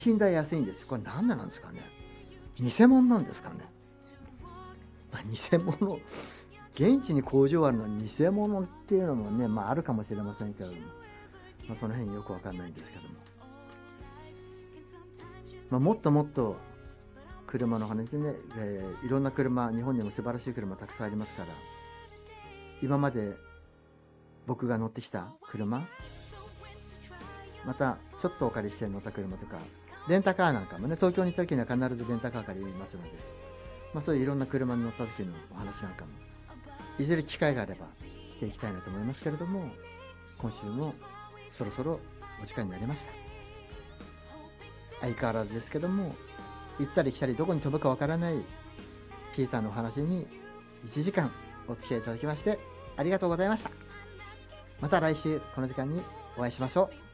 品代安いんですよ。これ何なんですかね。偽物なんですかね。偽物、現地に工場あるのに偽物っていうのもね、あるかもしれませんけれども、その辺よくわかんないんですけども、もっともっと車の話でね、いろんな車、日本にも素晴らしい車たくさんありますから、今まで僕が乗ってきた車、またちょっとお借りして乗った車とか、レンタカーなんかもね、東京に行った時には必ずレンタカー借りますので、そういういろんな車に乗った時のお話なんかも、いずれ機会があればしていきたいなと思いますけれども、今週もそろそろお時間になりました。相変わらずですけども、行ったり来たりどこに飛ぶかわからないピーターのお話に1時間お付き合いいただきましてありがとうございました。また来週この時間にお会いしましょう。